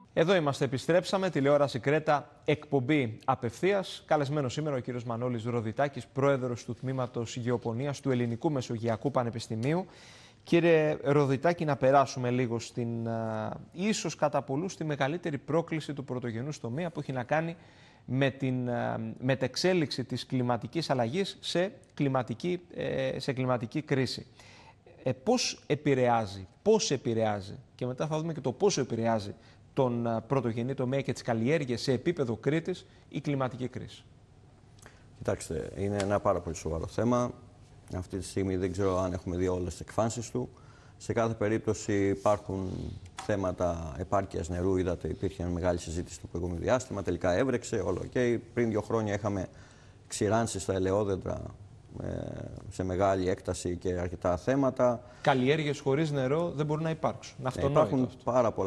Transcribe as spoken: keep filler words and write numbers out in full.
Εδώ είμαστε, επιστρέψαμε, τηλεόραση Κρέτα, εκπομπή απευθείας. Καλεσμένος σήμερα ο κύριος Μανώλης Ροδιτάκης, πρόεδρος του Τμήματος Γεωπονίας του Ελληνικού Μεσογειακού Πανεπιστημίου. Κύριε Ροδιτάκη, να περάσουμε λίγο στην, α, ίσως κατά πολλούς, τη μεγαλύτερη πρόκληση του πρωτογενούς τομέα που έχει να κάνει με την α, μετεξέλιξη της κλιματικής αλλαγής σε κλιματική, ε, σε κλιματική κρίση. Ε, πώς επηρεάζει, πώς επηρεάζει και μετά θα δούμε και το πόσο επηρεάζει τον πρωτογενή τομέα και τις καλλιέργειες σε επίπεδο Κρήτης η κλιματική κρίση. Κοιτάξτε, είναι ένα πάρα πολύ σοβαρό θέμα. Αυτή τη στιγμή δεν ξέρω αν έχουμε δει όλες τις εκφάνσεις του. Σε κάθε περίπτωση υπάρχουν θέματα επάρκειας νερού. Είδατε, υπήρχε μια μεγάλη συζήτηση το προηγούμενο διάστημα. Τελικά έβρεξε, όλο οκ. Okay. Πριν δύο χρόνια είχαμε ξηράνσεις στα ελαιόδεντρα σε μεγάλη έκταση και αρκετά θέματα. Καλλιέργειες χωρίς νερό δεν μπορούν να υπάρξουν. Ναι, υπάρχουν πάρα πολλά.